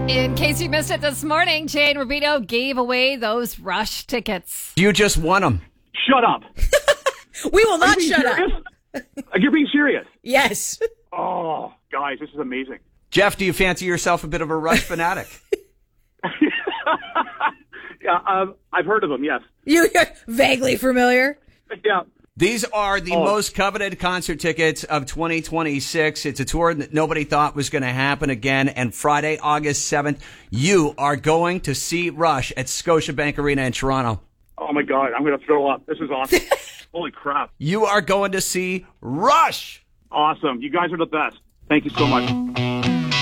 In case you missed it this morning, Jane Rubino gave away those Rush tickets. You just won them. Shut up. We will not shut up. You're being serious. Yes. Oh, guys, this is amazing. Jeff, do you fancy yourself a bit of a Rush fanatic? Yeah, I've heard of them, yes. You're vaguely familiar. Yeah. These are the most coveted concert tickets of 2026. It's a tour that nobody thought was going to happen again. And Friday, August 7th, you are going to see Rush at Scotiabank Arena in Toronto. Oh, my God. I'm going to throw up. This is awesome. Holy crap. You are going to see Rush. Awesome. You guys are the best. Thank you so much.